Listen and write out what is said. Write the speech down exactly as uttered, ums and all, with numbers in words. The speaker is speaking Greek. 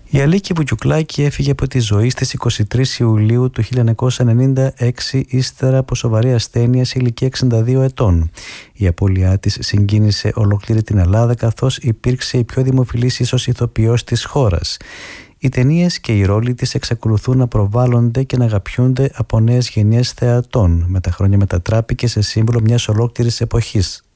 Η Αλίκη Βουγιουκλάκη έφυγε από τη ζωή στις είκοσι τρεις Ιουλίου του χίλια εννιακόσια ενενήντα έξι ύστερα από σοβαρή ασθένεια σε ηλικία εξήντα δύο ετών. Η απώλειά της συγκίνησε ολόκληρη την Ελλάδα, καθώς υπήρξε η πιο δημοφιλής ίσως ηθοποιός της χώρας. Οι ταινίες και οι ρόλοι της εξακολουθούν να προβάλλονται και να αγαπιούνται από νέες γενιές θεατών. Με τα χρόνια μετατράπηκε σε σύμβολο μιας ολόκληρης εποχής.